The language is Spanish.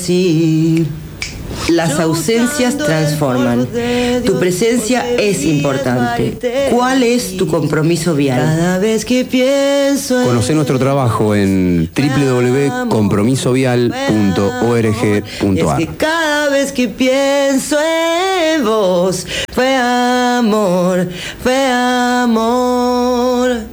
dejarnos ir. Las ausencias transforman. Tu presencia es importante. ¿Cuál es tu compromiso vial? Cada vez que pienso en Conoce nuestro trabajo en www.compromisovial.org.ar. Es que cada vez que pienso en vos, fue amor, fue amor.